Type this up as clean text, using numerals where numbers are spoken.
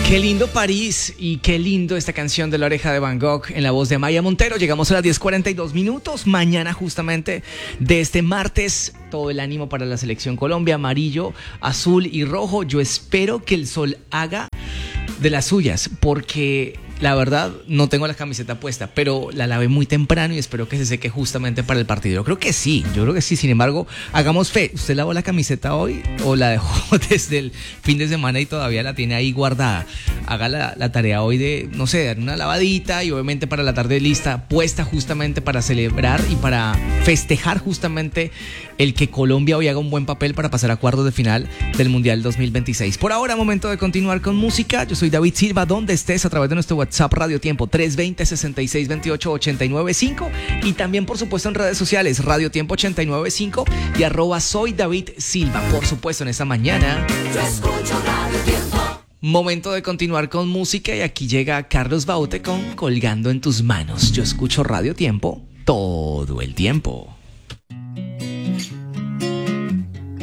Qué lindo París y qué lindo esta canción de La Oreja de Van Gogh en la voz de Maya Montero. Llegamos a las 10:42. Mañana justamente de este martes, todo el ánimo para la selección Colombia, amarillo, azul y rojo. Yo espero que el sol haga de las suyas, porque la verdad no tengo la camiseta puesta, pero la lavé muy temprano y espero que se seque justamente para el partido. Yo creo que sí. Sin embargo, hagamos fe. ¿Usted lavó la camiseta hoy o la dejó desde el fin de semana y todavía la tiene ahí guardada? Haga la tarea hoy de, no sé, dar una lavadita y obviamente para la tarde lista, puesta justamente para celebrar y para festejar justamente el que Colombia hoy haga un buen papel para pasar a cuartos de final del Mundial 2026. Por ahora, momento de continuar con música. Yo soy David Silva, donde estés, a través de nuestro WhatsApp Radio Tiempo 320-6628-895 y también por supuesto en redes sociales Radio Tiempo 895 y @soy David Silva. Por supuesto en esta mañana yo escucho Radio Tiempo. Momento de continuar con música y aquí llega Carlos Baute con Colgando en tus manos. Yo escucho Radio Tiempo todo el tiempo.